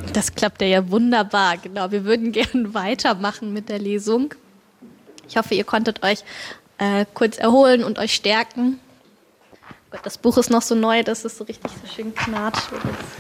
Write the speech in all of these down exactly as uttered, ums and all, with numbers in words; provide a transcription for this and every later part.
Das klappt ja wunderbar. Genau, wir würden gerne weitermachen mit der Lesung. Ich hoffe, ihr konntet euch äh, kurz erholen und euch stärken. Gott, das Buch ist noch so neu, dass es so richtig so schön knatscht.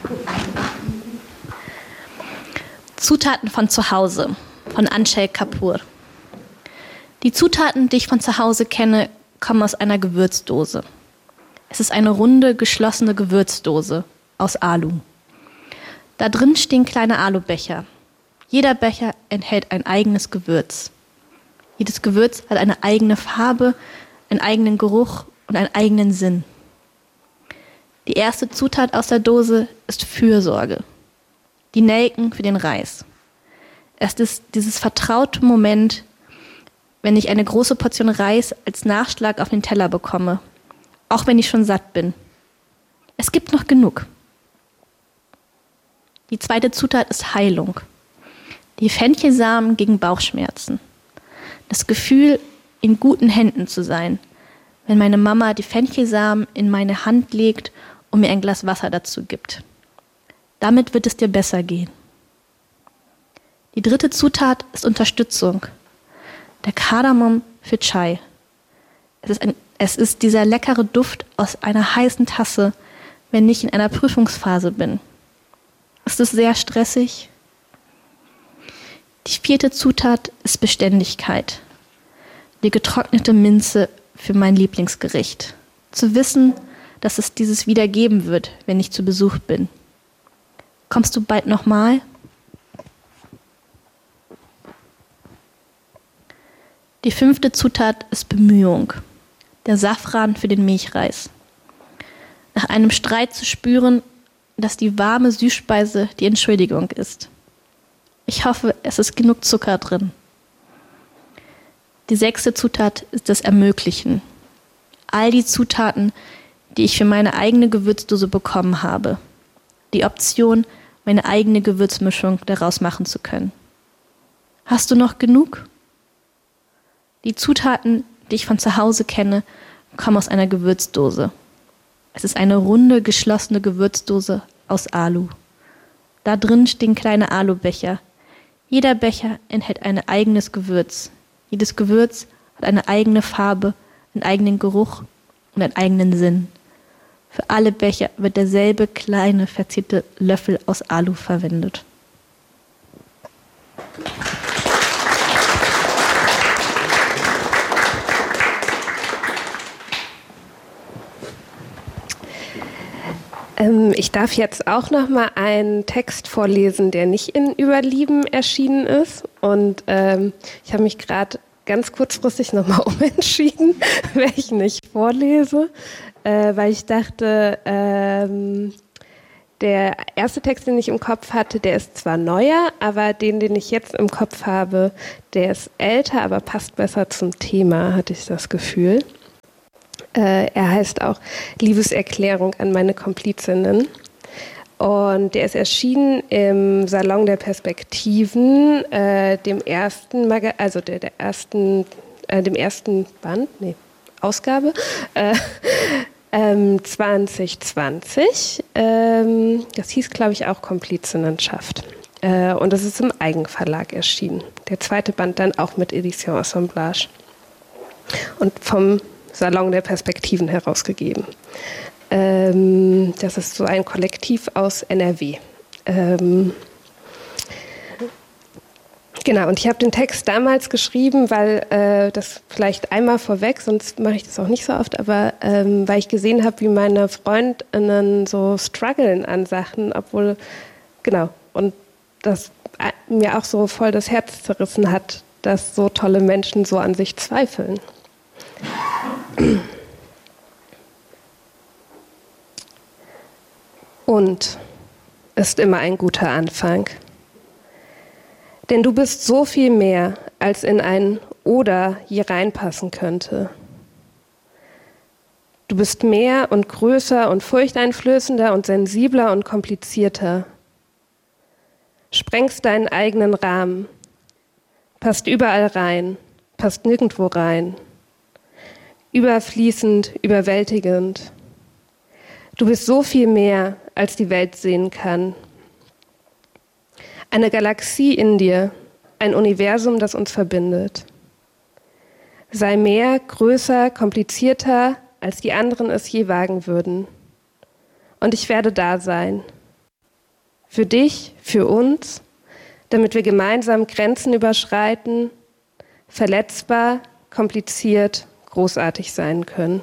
Zutaten von zu Hause von Anshel Kapoor. Die Zutaten, die ich von zu Hause kenne, kommen aus einer Gewürzdose. Es ist eine runde, geschlossene Gewürzdose aus Alu. Da drin stehen kleine Alubecher. Jeder Becher enthält ein eigenes Gewürz. Jedes Gewürz hat eine eigene Farbe, einen eigenen Geruch und einen eigenen Sinn. Die erste Zutat aus der Dose ist Fürsorge. Die Nelken für den Reis. Es ist dieses vertraute Moment, wenn ich eine große Portion Reis als Nachschlag auf den Teller bekomme, auch wenn ich schon satt bin. Es gibt noch genug. Die zweite Zutat ist Heilung. Die Fenchelsamen gegen Bauchschmerzen. Das Gefühl, in guten Händen zu sein, wenn meine Mama die Fenchelsamen in meine Hand legt und mir ein Glas Wasser dazu gibt. Damit wird es dir besser gehen. Die dritte Zutat ist Unterstützung. Der Kardamom für Chai. Es ist, ein, es ist dieser leckere Duft aus einer heißen Tasse, wenn ich in einer Prüfungsphase bin. Ist es sehr stressig? Die vierte Zutat ist Beständigkeit. Die getrocknete Minze für mein Lieblingsgericht. Zu wissen, dass es dieses wieder geben wird, wenn ich zu Besuch bin. Kommst du bald nochmal? Die fünfte Zutat ist Bemühung. Der Safran für den Milchreis. Nach einem Streit zu spüren, dass die warme Süßspeise die Entschuldigung ist. Ich hoffe, es ist genug Zucker drin. Die sechste Zutat ist das Ermöglichen. All die Zutaten, die ich für meine eigene Gewürzdose bekommen habe. Die Option, meine eigene Gewürzmischung daraus machen zu können. Hast du noch genug? Die Zutaten, die ich von zu Hause kenne, kommen aus einer Gewürzdose. Es ist eine runde, geschlossene Gewürzdose aus Alu. Da drin stehen kleine Alubecher. Jeder Becher enthält ein eigenes Gewürz. Jedes Gewürz hat eine eigene Farbe, einen eigenen Geruch und einen eigenen Sinn. Für alle Becher wird derselbe kleine, verzierte Löffel aus Alu verwendet. Ähm, ich darf jetzt auch noch mal einen Text vorlesen, der nicht in Überlieben erschienen ist. Und ähm, ich habe mich gerade ganz kurzfristig noch mal umentschieden, welchen ich vorlese, äh, weil ich dachte, ähm, der erste Text, den ich im Kopf hatte, der ist zwar neuer, aber den, den ich jetzt im Kopf habe, der ist älter, aber passt besser zum Thema, hatte ich das Gefühl. Äh, er heißt auch Liebeserklärung an meine Komplizinnen. Und der ist erschienen im Salon der Perspektiven, äh, dem ersten, Maga- also der, der ersten, äh, dem ersten Band, nee, Ausgabe, äh, ähm, zwanzig zwanzig. Ähm, das hieß, glaube ich, auch Komplizinnenschaft. Äh, und das ist im Eigenverlag erschienen. Der zweite Band dann auch mit Edition Assemblage. Und vom Salon der Perspektiven herausgegeben. Ähm, das ist so ein Kollektiv aus N R W. Ähm, genau, und ich habe den Text damals geschrieben, weil äh, das vielleicht einmal vorweg, sonst mache ich das auch nicht so oft, aber ähm, weil ich gesehen habe, wie meine Freundinnen so strugglen an Sachen, obwohl, genau, und das mir auch so voll das Herz zerrissen hat, dass so tolle Menschen so an sich zweifeln. Und ist immer ein guter Anfang. Denn du bist so viel mehr, als in ein Oder je reinpassen könnte. Du bist mehr und größer und furchteinflößender und sensibler und komplizierter. Sprengst deinen eigenen Rahmen, passt überall rein, passt nirgendwo rein. Überfließend, überwältigend. Du bist so viel mehr, als die Welt sehen kann. Eine Galaxie in dir, ein Universum, das uns verbindet. Sei mehr, größer, komplizierter, als die anderen es je wagen würden. Und ich werde da sein. Für dich, für uns, damit wir gemeinsam Grenzen überschreiten, verletzbar, kompliziert, großartig sein können.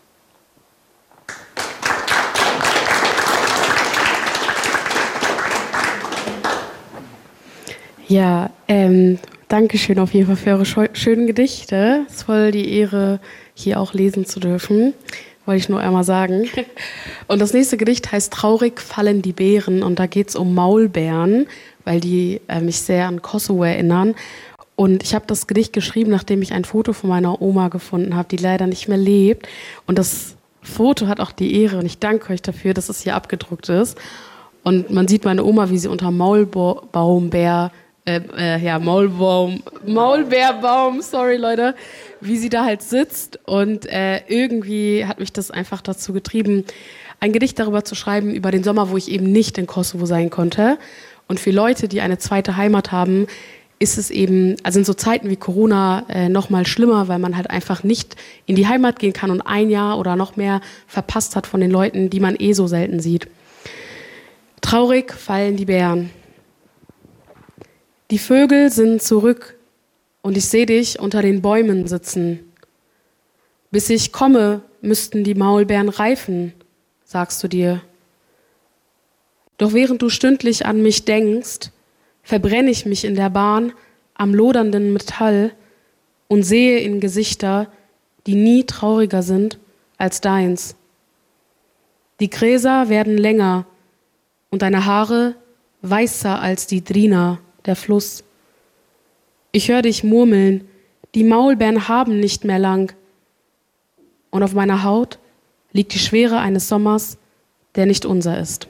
Ja, ähm, danke schön auf jeden Fall für eure scheu- schönen Gedichte. Es ist voll die Ehre, hier auch lesen zu dürfen. Wollte ich nur einmal sagen. Und das nächste Gedicht heißt Traurig fallen die Beeren. Und da geht es um Maulbeeren, weil die äh, mich sehr an Kosovo erinnern. Und ich habe das Gedicht geschrieben, nachdem ich ein Foto von meiner Oma gefunden habe, die leider nicht mehr lebt. Und das Foto hat auch die Ehre, und ich danke euch dafür, dass es hier abgedruckt ist. Und man sieht meine Oma, wie sie unter Maulbaumbeer, äh, äh, ja, Maulbaum, Maulbeerbaum, sorry Leute, wie sie da halt sitzt. Und äh, irgendwie hat mich das einfach dazu getrieben, ein Gedicht darüber zu schreiben, über den Sommer, wo ich eben nicht in Kosovo sein konnte. Und für Leute, die eine zweite Heimat haben, ist es eben, also in so Zeiten wie Corona äh, noch mal schlimmer, weil man halt einfach nicht in die Heimat gehen kann und ein Jahr oder noch mehr verpasst hat von den Leuten, die man eh so selten sieht. Traurig fallen die Beeren. Die Vögel sind zurück und ich sehe dich unter den Bäumen sitzen. Bis ich komme, müssten die Maulbeeren reifen, sagst du dir. Doch während du stündlich an mich denkst, verbrenne ich mich in der Bahn am lodernden Metall und sehe in Gesichter, die nie trauriger sind als deins. Die Gräser werden länger und deine Haare weißer als die Drina, der Fluss. Ich höre dich murmeln, die Maulbeeren haben nicht mehr lang. Und auf meiner Haut liegt die Schwere eines Sommers, der nicht unser ist.